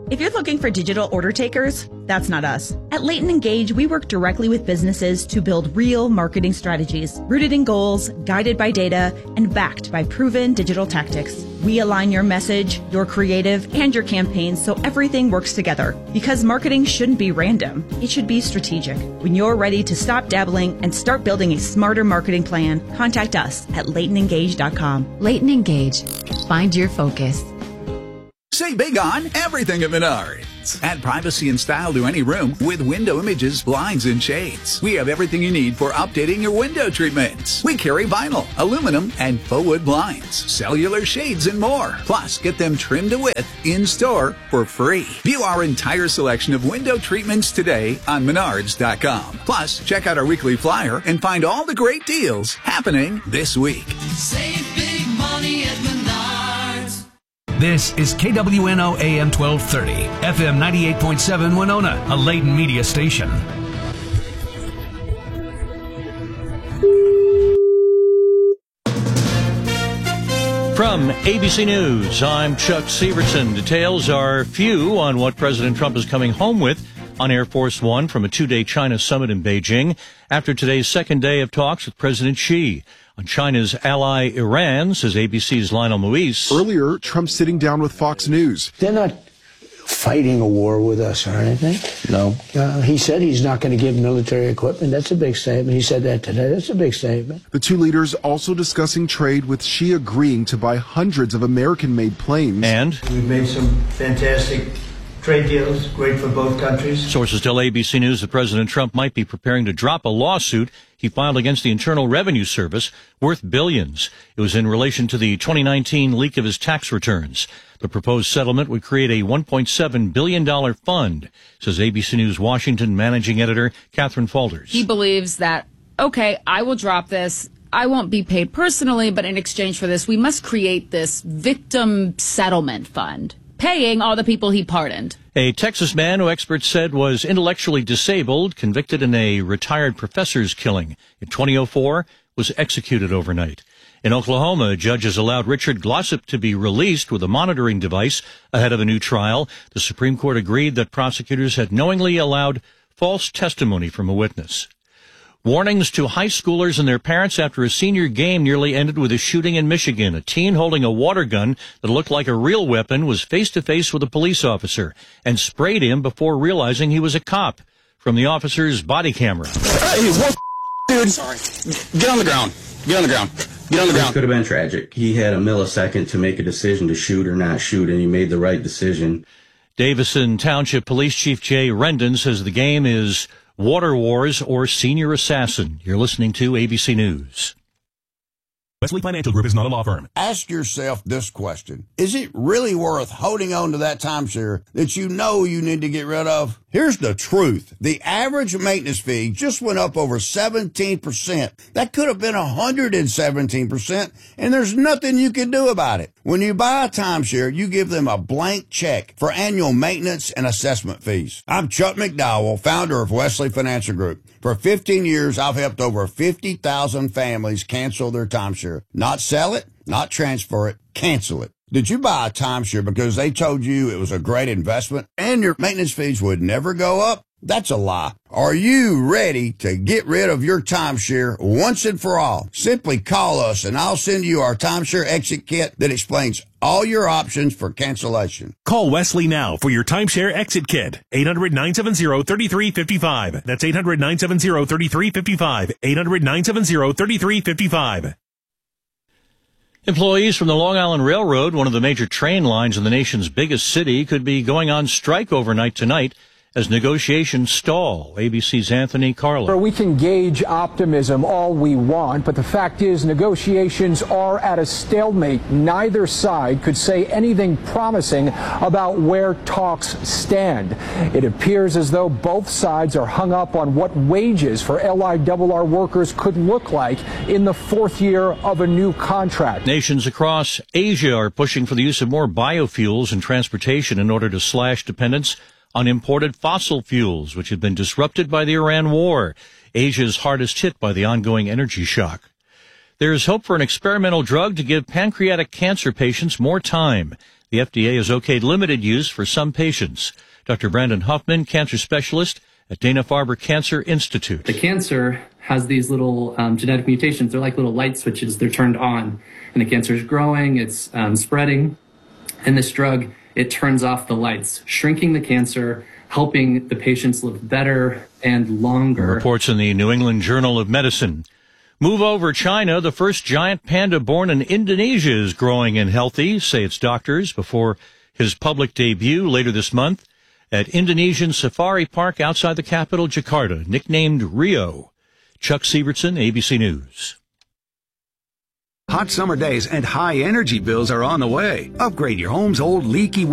If you're looking for digital order takers, that's not us. At Leighton Engage, we work directly with businesses to build real marketing strategies, rooted in goals, guided by data, and backed by proven digital tactics. We align your message, your creative, and your campaigns so everything works together. Because marketing shouldn't be random, it should be strategic. When you're ready to stop dabbling and start building a smarter marketing plan, contact us at LeightonEngage.com. Leighton Engage. Find your focus. Save big on everything at Menards. Add privacy and style to any room with window images, blinds, and shades. We have everything you need for updating your window treatments. We carry vinyl, aluminum, and faux wood blinds, cellular shades, and more. Plus, get them trimmed to width in-store for free. View our entire selection of window treatments today on Menards.com. Plus, check out our weekly flyer and find all the great deals happening this week. Save big money at Menards. This is KWNO AM 1230, FM 98.7 Winona, a Leighton media station. From ABC News, I'm Chuck Severson. Details are few on what President Trump is coming home with on Air Force One from a two-day China summit in Beijing after today's second day of talks with President Xi. On China's ally Iran, says ABC's Lionel Moise. Earlier, Trump sitting down with Fox News. They're not fighting a war with us or anything. No. He said he's not going to give military equipment. That's a big statement. He said that today. That's a big statement. The two leaders also discussing trade, with Xi agreeing to buy hundreds of American-made planes. And we've made some fantastic trade deals, great for both countries. Sources tell ABC News that President Trump might be preparing to drop a lawsuit he filed against the Internal Revenue Service worth billions. It was in relation to the 2019 leak of his tax returns. The proposed settlement would create a $1.7 billion fund, says ABC News Washington managing editor Catherine Falders. He believes that, okay, I will drop this. I won't be paid personally, but in exchange for this, we must create this victim settlement fund, paying all the people he pardoned. A Texas man who experts said was intellectually disabled, convicted in a retired professor's killing in 2004, was executed overnight. In Oklahoma, judges allowed Richard Glossip to be released with a monitoring device ahead of a new trial. The Supreme Court agreed that prosecutors had knowingly allowed false testimony from a witness. Warnings to high schoolers and their parents after a senior game nearly ended with a shooting in Michigan. A teen holding a water gun that looked like a real weapon was face-to-face with a police officer and sprayed him before realizing he was a cop. From the officer's body camera. Hey, what, dude? Sorry. Get on the ground. Get on the ground. Get on the ground. It could have been tragic. He had a millisecond to make a decision to shoot or not shoot, and he made the right decision. Davison Township Police Chief Jay Rendon says the game is Water Wars or Senior Assassin. You're listening to ABC News. Wesley Financial Group is not a law firm. Ask yourself this question. Is it really worth holding on to that timeshare that you know you need to get rid of? Here's the truth. The average maintenance fee just went up over 17%. That could have been 117%, and there's nothing you can do about it. When you buy a timeshare, you give them a blank check for annual maintenance and assessment fees. I'm Chuck McDowell, founder of Wesley Financial Group. For 15 years, I've helped over 50,000 families cancel their timeshare. Not sell it, not transfer it, cancel it. Did you buy a timeshare because they told you it was a great investment and your maintenance fees would never go up? That's a lie. Are you ready to get rid of your timeshare once and for all? Simply call us and I'll send you our timeshare exit kit that explains all your options for cancellation. Call Wesley now for your timeshare exit kit. 800-970-3355. That's 800-970-3355. 800-970-3355. Employees from the Long Island Railroad, one of the major train lines in the nation's biggest city, could be going on strike overnight tonight as negotiations stall. ABC's Anthony Carlo. We can gauge optimism all we want, but the fact is negotiations are at a stalemate. Neither side could say anything promising about where talks stand. It appears as though both sides are hung up on what wages for LIRR workers could look like in the fourth year of a new contract. Nations across Asia are pushing for the use of more biofuels in transportation in order to slash dependence on imported fossil fuels, which have been disrupted by the Iran war. Asia is hardest hit by the ongoing energy shock. There is hope for an experimental drug to give pancreatic cancer patients more time. The FDA has okayed limited use for some patients. Dr. Brandon Huffman, cancer specialist at Dana-Farber Cancer Institute. The cancer has these little genetic mutations. They're like little light switches. They're turned on. And the cancer is growing, it's spreading. And this drug, it turns off the lights, shrinking the cancer, helping the patients live better and longer. Reports in the New England Journal of Medicine. Move over China. The first giant panda born in Indonesia is growing and healthy, say its doctors, before his public debut later this month at Indonesian Safari Park outside the capital, Jakarta, nicknamed Rio. Chuck Sievertson, ABC News. Hot summer days and high energy bills are on the way. Upgrade your home's old leaky